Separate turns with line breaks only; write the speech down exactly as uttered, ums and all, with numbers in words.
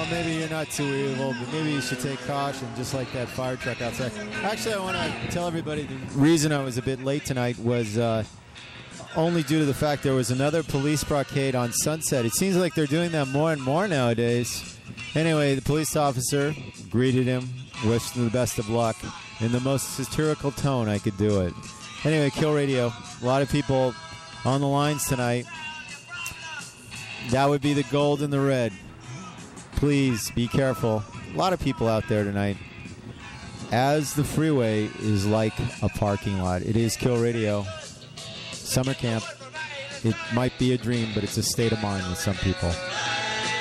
maybe you're not too evil, but maybe you should take caution, just like that fire truck outside. Actually, I want to tell everybody the reason I was a bit late tonight was uh, only due to the fact there was another police blockade on Sunset. It seems like they're doing that more and more nowadays. Anyway, the police officer greeted him, wished him the best of luck, in the most satirical tone I could do it. Anyway, Kill Radio. A lot of people on the lines tonight. That would be the gold and the red. Please be careful. A lot of people out there tonight. As the freeway is like a parking lot. It is Kill Radio. Summer camp. It might be a dream, but it's a state of mind with some people.